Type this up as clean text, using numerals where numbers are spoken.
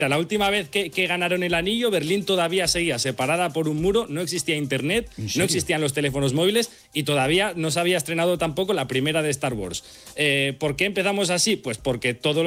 La última vez que ganaron el anillo, Berlín todavía seguía separada por un muro, no existía internet, no existían los teléfonos móviles y todavía no se había estrenado tampoco la primera de Star Wars. ¿Por qué empezamos así? Pues porque todo lo